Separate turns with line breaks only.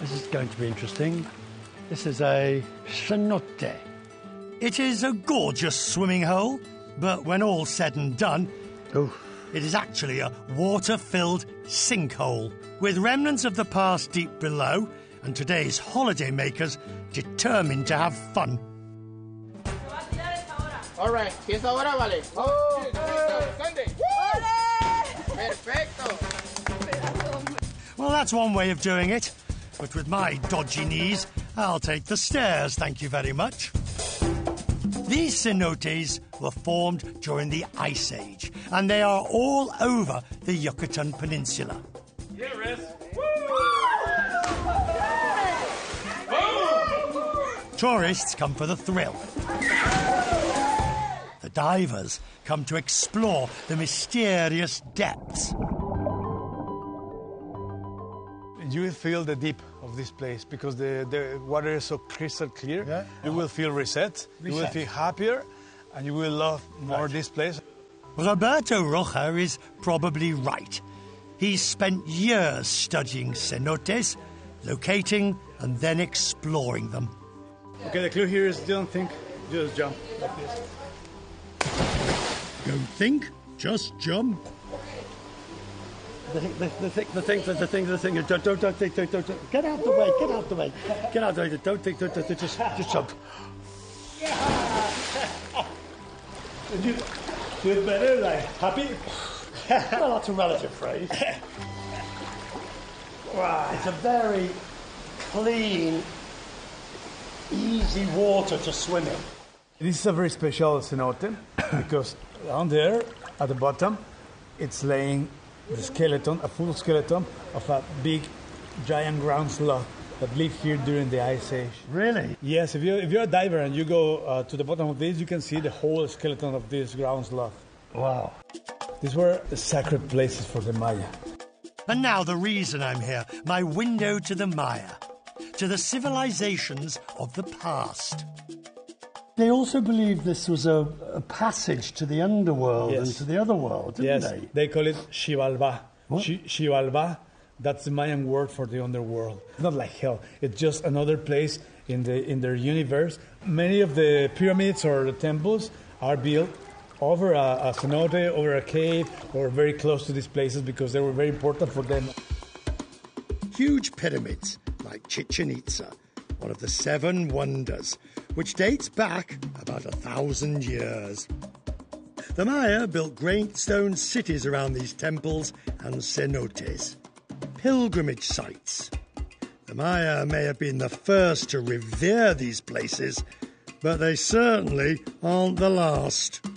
This is going to be interesting. This is a cenote.
It is a gorgeous swimming hole, but when all's said and done, it is actually a water-filled sinkhole, with remnants of the past deep below, and today's holiday makers determined to have fun.
All right, ¿qué ahora vale? Oh, perfecto.
Well, that's one way of doing it. But with my dodgy knees, I'll take the stairs, thank you very much. These cenotes were formed during the Ice Age, and they are all over the Yucatan Peninsula.
Yeah, Riz.
Tourists come for the thrill. The divers come to explore the mysterious depths.
You will feel the deep of this place because the water is so crystal clear.
Yeah.
You will feel reset, you will feel happier, and you will love more this place.
Roberto Rocha is probably right. He's spent years studying cenotes, locating and then exploring them.
Okay, the clue here is don't think, just jump like this.
Don't think, just jump.
The thing. Don't think. Get out the way. Get out the way. Don't think. Just jump.
Did you feel better? Like happy?
Well, that's a relative phrase. Wow, it's a very clean, easy water to swim in.
This is a very special cenote because down there at the bottom, it's laying the skeleton, a full skeleton of a big, giant ground sloth that lived here during the Ice Age.
Really?
Yes, if you're a diver and you go to the bottom of this, you can see the whole skeleton of this ground sloth.
Wow.
These were the sacred places for the Maya.
And now the reason I'm here, my window to the Maya, to the civilizations of the past.
They also believed this was a passage to the underworld and to the other world, didn't
yes,
they?
they call it Xibalbá.
What?
Xibalbá, that's the Mayan word for the underworld. It's not like hell. It's just another place in their universe. Many of the pyramids or the temples are built over a cenote, over a cave, or very close to these places because they were very important for them.
Huge pyramids like Chichen Itza, one of the 7 wonders, which dates back about 1,000 years. The Maya built great stone cities around these temples and cenotes, pilgrimage sites. The Maya may have been the first to revere these places, but they certainly aren't the last.